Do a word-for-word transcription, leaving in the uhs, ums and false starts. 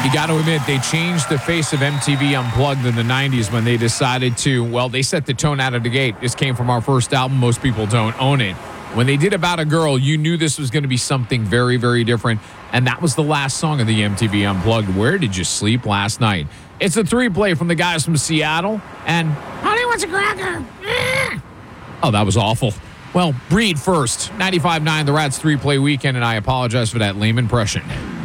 You got to admit, they changed the face of M T V Unplugged in the nineties when they decided to, well, they set the tone out of the gate. This came from our first album. Most people don't own it. When they did About a Girl, you knew this was going to be something very, very different. And that was the last song of the M T V Unplugged. Where did you sleep last night? It's a three-play from the guys from Seattle. And Honey Wants a Cracker. Eh. Oh, that was awful. Well, Breed first. ninety-five point nine, the Rats three-play weekend, and I apologize for that lame impression.